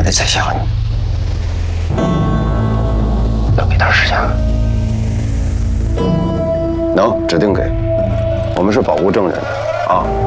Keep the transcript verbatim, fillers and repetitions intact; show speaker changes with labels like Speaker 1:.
Speaker 1: 得再想想你，要给点时间。能，指定给。我们是保护证人的啊。